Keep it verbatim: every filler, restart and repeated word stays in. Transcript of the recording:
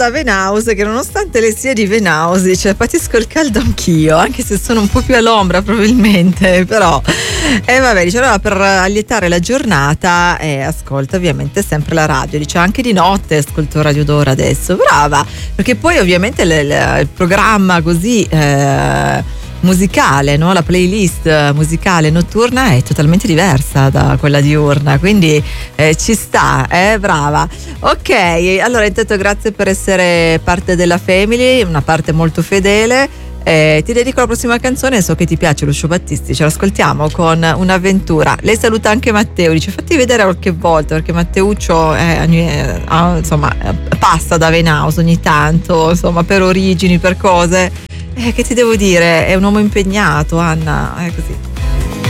da Venaus che nonostante le sia di Venaus dice patisco il caldo anch'io, anche se sono un po' più all'ombra probabilmente, però e eh, vabbè, dice allora per allietare la giornata eh, ascolta ovviamente sempre la radio, dice anche di notte ascolto Radio Dora adesso, brava, perché poi ovviamente le, le, il programma così eh, musicale, no? La playlist musicale notturna è totalmente diversa da quella diurna, quindi eh, ci sta, eh, brava. Ok, allora intanto grazie per essere parte della family, una parte molto fedele. Eh, ti dedico la prossima canzone, so che ti piace Lucio Battisti, ce l'ascoltiamo con Un'avventura. Lei saluta anche Matteo, dice fatti vedere qualche volta perché Matteuccio è, è, insomma passa da Venaus ogni tanto, insomma per origini, per cose. Eh, che ti devo dire, è un uomo impegnato, Anna, è così.